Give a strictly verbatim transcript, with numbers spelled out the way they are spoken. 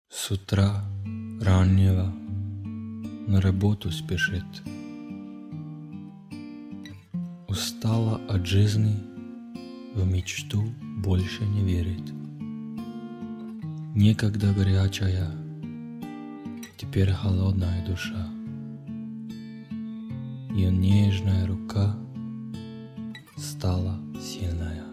С утра раннего на работу спешит. Устала от жизни, в мечту больше не верит. Некогда горячая, теперь холодная душа. Ее нежная рука стала сильная.